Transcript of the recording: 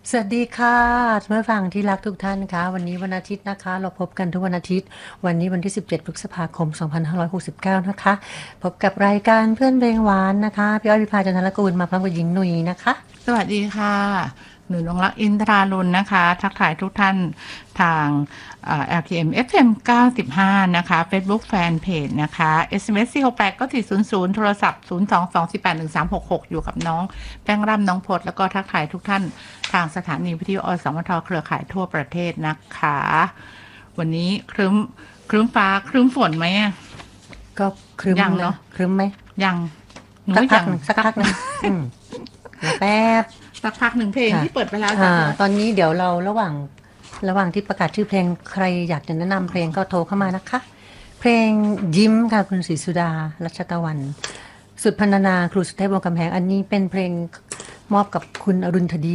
สวัสดีค่ะท่านผู้ฟังที่รักทุกท่านคะวันนี้วันอาทิตย์นะคะ เราพบกันทุกวันอาทิตย์วันนี้วันที่17พฤษภาคม2569นะคะพบกับรายการเพื่อนเพลงหวานนะคะพี่อ้อยพิพาจันทรกูลมาพร้อมกับหญิงหนุ่ยนะคะสวัสดีค่ะหนูนงรักอินทราลุนนะคะ ทักทายทุกท่านทางLTM FM 95นะคะ Facebook Fanpage นะคะ SMS 468ก็400โทรศัพท์022481366อยู่กับน้องแป้งร่ำน้องพดแล้วก็ทักทายทุกท่านทางสถานีวิทยุอสมทเครือข่ายทั่วประเทศนะคะ วันนี้ครึ้มฟ้าครึ้มฝนไหมอะก็ครึ้มยังเนอะครึ้มไหมยังหนูสักพักหนึ่งแล้วแป๊บสักพักหนึ่งเพลงค่ะที่เปิดไปแล้วตอนนี้เดี๋ยวเราระหว่างที่ประกาศชื่อเพลงใครอยากจะแนะนำเพลงก็โทรเข้ามานะคะ เพลงยิ้มค่ะคุณศรีสุดารัชตะวัน สุดพรรณนาครูสุเทพวงศ์กำแพงอันนี้เป็นเพลงมอบกับคุณอรุณธดี